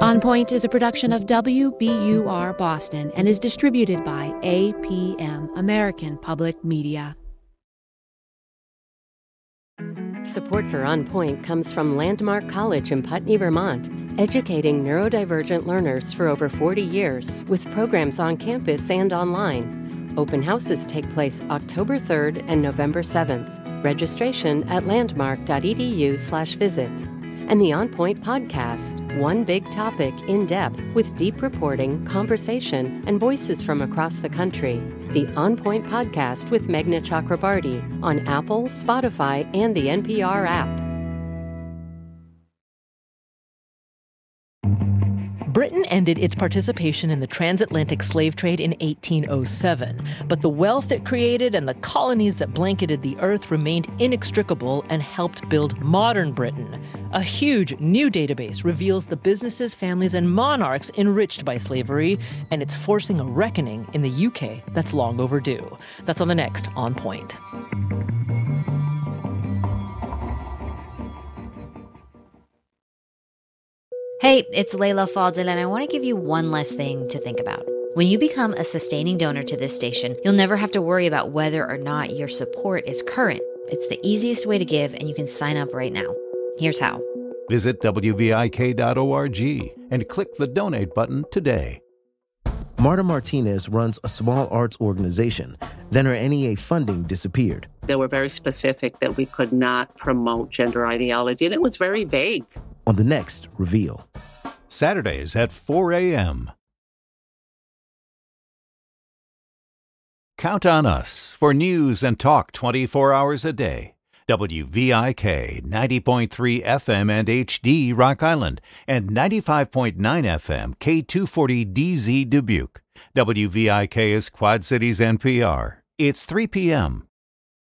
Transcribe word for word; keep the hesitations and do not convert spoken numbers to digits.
On Point is a production of W B U R Boston and is distributed by A P M, American Public Media. Support for On Point comes from Landmark College in Putney, Vermont, educating neurodivergent learners for over forty years with programs on campus and online. Open houses take place October third and November seventh. Registration at landmark.edu slash visit. And the On Point podcast, one big topic in depth with deep reporting, conversation, and voices from across the country. The On Point podcast with Meghna Chakrabarty on Apple, Spotify, and the N P R app. Britain ended its participation in the transatlantic slave trade in eighteen oh seven, but the wealth it created and the colonies that blanketed the earth remained inextricable and helped build modern Britain. A huge new database reveals the businesses, families, and monarchs enriched by slavery, and it's forcing a reckoning in the U K that's long overdue. That's on the next On Point. Hey, it's Layla Fadel, and I want to give you one less thing to think about. When you become a sustaining donor to this station, you'll never have to worry about whether or not your support is current. It's the easiest way to give, and you can sign up right now. Here's how. Visit W V I K dot org and click the donate button today. Marta Martinez runs a small arts organization. Then her N E A funding disappeared. They were very specific that we could not promote gender ideology, and it was very vague. On the next Reveal. Saturdays at four a.m. Count on us for news and talk twenty-four hours a day. W V I K ninety point three F M and H D Rock Island and ninety-five point nine F M K two forty D Z Dubuque. W V I K is Quad Cities N P R. It's three p.m.